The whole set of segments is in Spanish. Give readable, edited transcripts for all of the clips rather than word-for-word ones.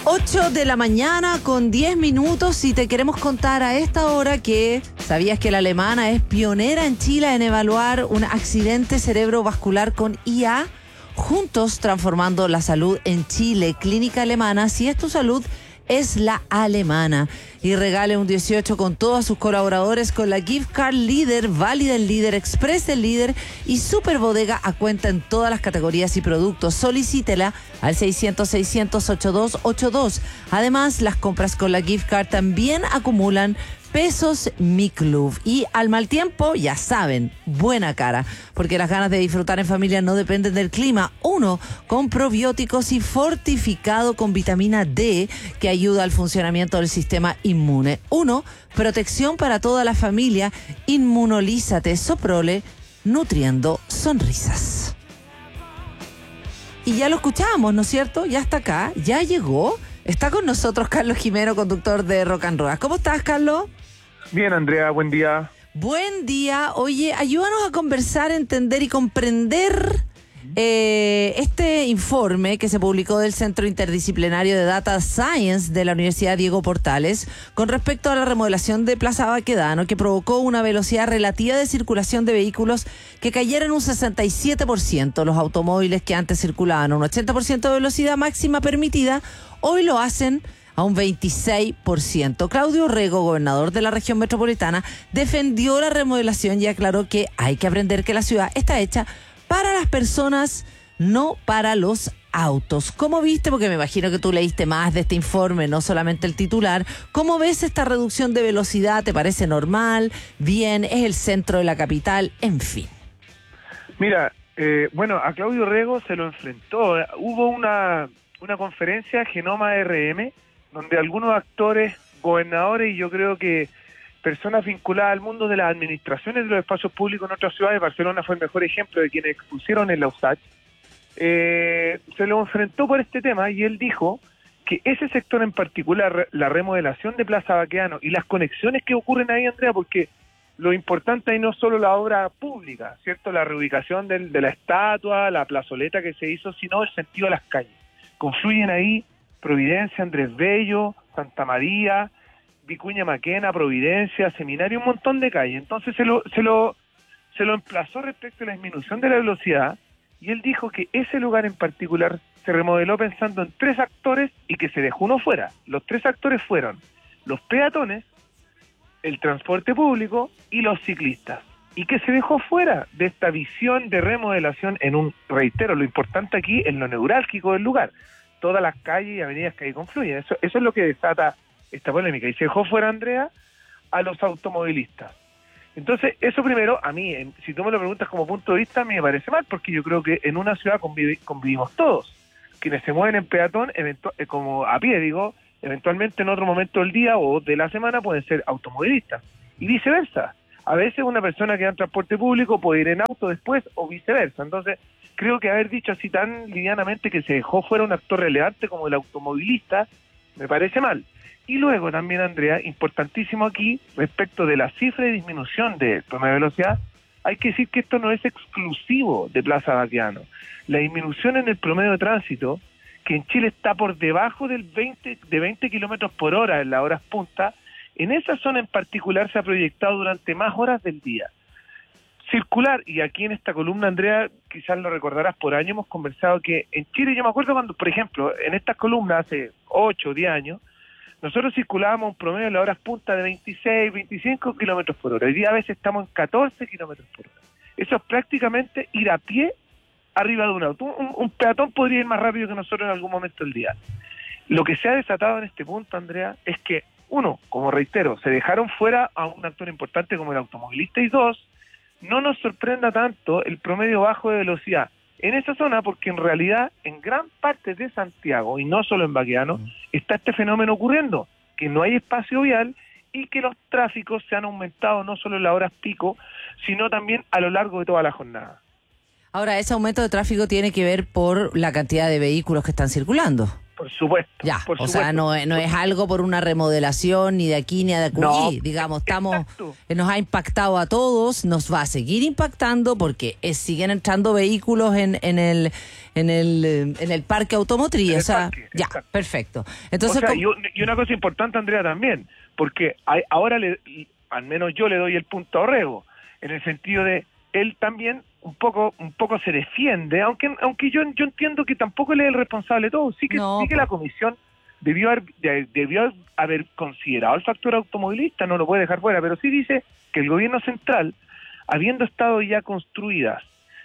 8 de la mañana con 10 minutos y te queremos contar a esta hora que ¿sabías que la alemana es pionera en Chile en evaluar un accidente cerebrovascular con IA? Juntos transformando la salud en Chile. Clínica Alemana, si es tu salud, es la alemana. Y regale un 18 con todos sus colaboradores con la Gift Card Líder, Válida el Líder, Express el Líder y Super Bodega a cuenta en todas las categorías y productos. Solicítela al 600-600-8282. Además, las compras con la Gift Card también acumulan pesos Mi Club. Y al mal tiempo, ya saben, buena cara, porque las ganas de disfrutar en familia no dependen del clima. Uno con probióticos y fortificado con vitamina D que ayuda al funcionamiento del sistema inmune. Uno, protección para toda la familia. Inmunolízate Soprole, nutriendo sonrisas. Y ya lo escuchábamos, ¿no es cierto? Ya está acá, ya llegó. Está con nosotros Carlos Jimeno, conductor de Rock and Roll. ¿Cómo estás, Carlos? Bien, Andrea, buen día. Buen día. Oye, ayúdanos a conversar, entender y comprender este informe que se publicó del Centro Interdisciplinario de Data Science de la Universidad Diego Portales con respecto a la remodelación de Plaza Baquedano, que provocó una velocidad relativa de circulación de vehículos que cayera en un 67%. Los automóviles que antes circulaban a un 80% de velocidad máxima permitida, hoy lo hacen a un 26%. Claudio Rego, gobernador de la región metropolitana, defendió la remodelación y aclaró que hay que aprender que la ciudad está hecha para las personas, no para los autos. ¿Cómo viste? Porque me imagino que tú leíste más de este informe, no solamente el titular. ¿Cómo ves esta reducción de velocidad? ¿Te parece normal? ¿Bien? ¿Es el centro de la capital? En fin. Mira, bueno, a Claudio Rego se lo enfrentó. Hubo una conferencia Genoma RM, donde algunos actores, gobernadores y yo creo que personas vinculadas al mundo de las administraciones de los espacios públicos en otras ciudades, Barcelona fue el mejor ejemplo de quienes expusieron en la USACH, se lo enfrentó por este tema y él dijo que ese sector en particular, la remodelación de Plaza Baquedano y las conexiones que ocurren ahí, Andrea, porque lo importante ahí no es solo la obra pública, ¿cierto? La reubicación de la estatua, la plazoleta que se hizo, sino el sentido de las calles. Confluyen ahí Providencia, Andrés Bello, Santa María, Vicuña Maquena, Providencia, Seminario, un montón de calles. Entonces se lo emplazó respecto a la disminución de la velocidad y él dijo que ese lugar en particular se remodeló pensando en 3 actores y que se dejó uno fuera. Los 3 actores fueron los peatones, el transporte público y los ciclistas. Y que se dejó fuera de esta visión de remodelación en un, reitero, lo importante aquí es lo neurálgico del lugar. Todas las calles y avenidas que ahí confluyen. Eso es lo que desata esta polémica. Y se dejó fuera, Andrea, a los automovilistas. Entonces, eso primero, a mí, si tú me lo preguntas como punto de vista, a mí me parece mal, porque yo creo que en una ciudad convivimos todos. Quienes se mueven en peatón, como a pie, digo, eventualmente en otro momento del día o de la semana pueden ser automovilistas. Y viceversa. A veces una persona que va en transporte público puede ir en auto después o viceversa. Entonces, creo que haber dicho así tan livianamente que se dejó fuera un actor relevante como el automovilista, me parece mal. Y luego también, Andrea, importantísimo aquí, respecto de la cifra de disminución de promedio de velocidad, hay que decir que esto no es exclusivo de Plaza Baquedano. La disminución en el promedio de tránsito, que en Chile está por debajo de 20 kilómetros por hora en las horas punta, en esa zona en particular se ha proyectado durante más horas del día. Circular, y aquí en esta columna, Andrea, quizás lo recordarás, por años hemos conversado que en Chile, yo me acuerdo cuando, por ejemplo, en estas columnas hace 8 o 10 años, nosotros circulábamos un promedio en las horas punta de 26, 25 kilómetros por hora. Hoy día a veces estamos en 14 kilómetros por hora. Eso es prácticamente ir a pie arriba de un auto. Un peatón podría ir más rápido que nosotros en algún momento del día. Lo que se ha desatado en este punto, Andrea, es que, uno, como reitero, se dejaron fuera a un actor importante como el automovilista, y dos, no nos sorprenda tanto el promedio bajo de velocidad en esa zona, porque en realidad en gran parte de Santiago, y no solo en Baquedano, está este fenómeno ocurriendo, que no hay espacio vial y que los tráficos se han aumentado no solo en las horas pico, sino también a lo largo de toda la jornada. Ahora, ese aumento de tráfico tiene que ver por la cantidad de vehículos que están circulando. Por supuesto. Ya, por o supuesto. sea, no es algo por una remodelación ni de aquí ni de acullí, No, digamos, exacto. nos ha impactado a todos, nos va a seguir impactando porque siguen entrando vehículos en el parque automotriz, En el o sea, parque, ya, exacto. perfecto. Entonces, O sea, y una cosa importante, Andrea, también, porque ahora al menos yo le doy el punto a Orrego, en el sentido de él también un poco se defiende, aunque yo entiendo que tampoco él es el responsable de todo, sí que la comisión debió haber considerado el factor automovilista, no lo puede dejar fuera, pero sí dice que el gobierno central, habiendo estado ya construidos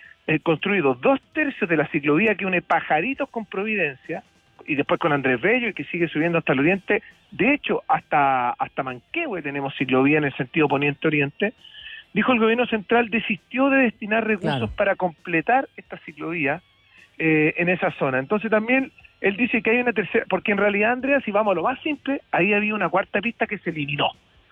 2/3 de la ciclovía que une Pajaritos con Providencia, y después con Andrés Bello, y que sigue subiendo hasta el oriente, de hecho hasta Manquehue tenemos ciclovía en el sentido poniente-oriente, dijo el gobierno central desistió de destinar recursos para completar esta ciclovía en esa zona. Entonces también él dice que hay una tercera, porque en realidad, Andrea, si vamos a lo más simple, ahí había una cuarta pista que se eliminó.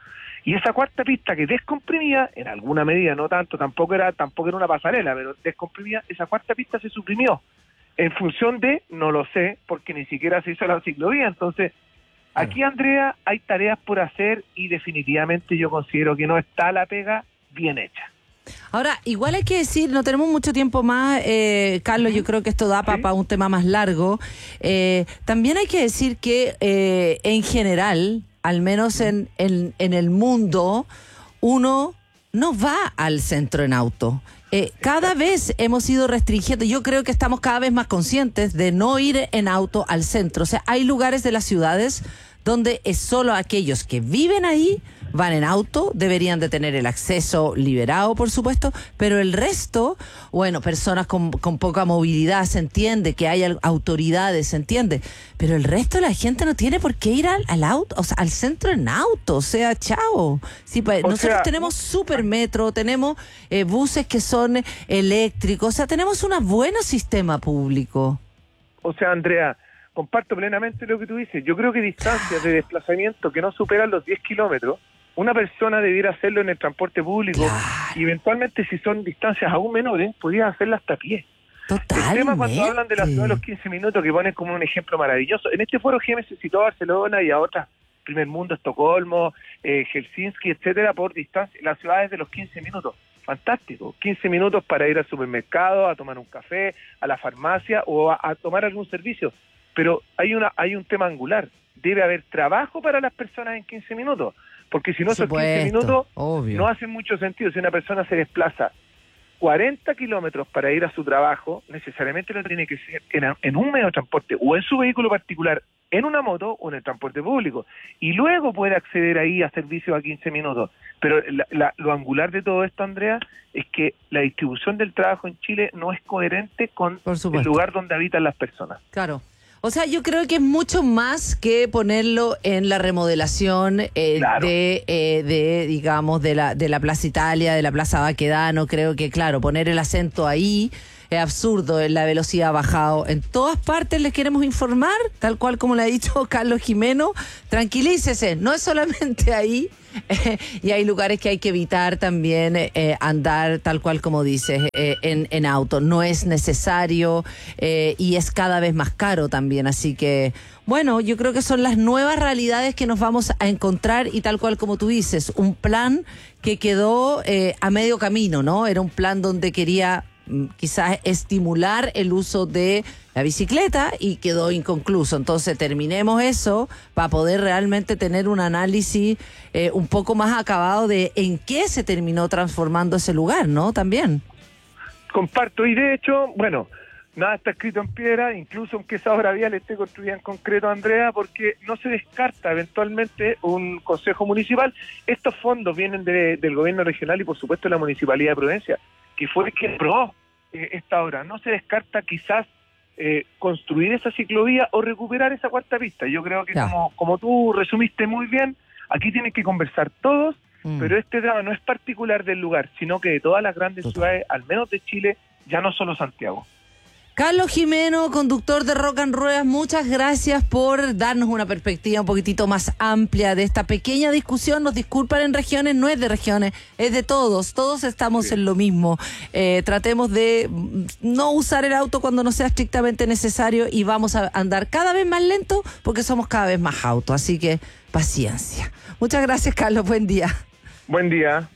Y esa cuarta pista que descomprimía, en alguna medida, no tanto, tampoco era una pasarela, pero descomprimía, esa cuarta pista se suprimió. En función de, no lo sé, porque ni siquiera se hizo la ciclovía. Entonces, aquí, Andrea, hay tareas por hacer y definitivamente yo considero que no está la pega bien hecha. Ahora, igual hay que decir, no tenemos mucho tiempo más, Carlos, yo creo que esto da para un tema más largo. También hay que decir que en general, al menos en el mundo, uno no va al centro en auto. Cada vez hemos ido restringiendo, yo creo que estamos cada vez más conscientes de no ir en auto al centro. O sea, hay lugares de las ciudades donde es solo aquellos que viven ahí van en auto, deberían de tener el acceso liberado, por supuesto, pero el resto, bueno, personas con poca movilidad, se entiende, que hay autoridades, se entiende, pero el resto de la gente no tiene por qué ir al auto, o sea, al centro en auto, o sea, chao. Sí, nosotros tenemos supermetro, tenemos buses que son eléctricos, o sea, tenemos un buen sistema público. O sea, Andrea, comparto plenamente lo que tú dices. Yo creo que distancias de desplazamiento que no superan los 10 kilómetros, una persona debiera hacerlo en el transporte público, y eventualmente, si son distancias aún menores, podría hacerla hasta a pie. Totalmente. El tema cuando hablan de la ciudad de los 15 minutos, que ponen como un ejemplo maravilloso, en este foro GMS citó a Barcelona y a otras, Primer Mundo, Estocolmo, Helsinki, etcétera, por distancia, las ciudades de los 15 minutos. Fantástico, 15 minutos para ir al supermercado, a tomar un café, a la farmacia o a tomar algún servicio. Pero hay un tema angular, debe haber trabajo para las personas en 15 minutos, porque si no, esos 15 minutos no hacen mucho sentido. Si una persona se desplaza 40 kilómetros para ir a su trabajo, necesariamente lo tiene que ser en un medio de transporte o en su vehículo particular, en una moto o en el transporte público, y luego puede acceder ahí a servicios a 15 minutos. Pero lo angular de todo esto, Andrea, es que la distribución del trabajo en Chile no es coherente con el lugar donde habitan las personas. Claro. O sea, yo creo que es mucho más que ponerlo en la remodelación digamos, de la Plaza Italia, de la Plaza Baquedano. Creo que, claro, poner el acento ahí es absurdo. La velocidad ha bajado. En todas partes les queremos informar, tal cual como le ha dicho Carlos Jimeno. Tranquilícese, no es solamente ahí. Y hay lugares que hay que evitar también andar tal cual como dices en auto. No es necesario y es cada vez más caro también. Así que, bueno, yo creo que son las nuevas realidades que nos vamos a encontrar, y tal cual como tú dices, un plan que quedó a medio camino, ¿no? Era un plan donde quería quizás estimular el uso de la bicicleta y quedó inconcluso. Entonces terminemos eso para poder realmente tener un análisis un poco más acabado de en qué se terminó transformando ese lugar, ¿no? También. Comparto, y de hecho, bueno, nada está escrito en piedra, incluso aunque esa obra vial esté construida en concreto, Andrea, porque no se descarta eventualmente un consejo municipal. Estos fondos vienen del gobierno regional y por supuesto de la Municipalidad de Providencia, que fue el que aprobó esta obra. No se descarta quizás construir esa ciclovía o recuperar esa cuarta pista. Yo creo que como tú resumiste muy bien, aquí tienen que conversar todos, pero este tema no es particular del lugar, sino que de todas las grandes ciudades, al menos de Chile, ya no solo Santiago. Carlos Jimeno, conductor de Rock and Ruedas, muchas gracias por darnos una perspectiva un poquitito más amplia de esta pequeña discusión. Nos disculpan en regiones, no es de regiones, es de todos. Todos estamos en lo mismo. Tratemos de no usar el auto cuando no sea estrictamente necesario y vamos a andar cada vez más lento porque somos cada vez más autos. Así que paciencia. Muchas gracias, Carlos. Buen día. Buen día.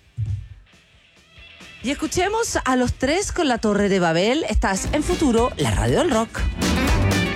Y escuchemos a los tres con La Torre de Babel. Estás en Futuro, la radio del rock.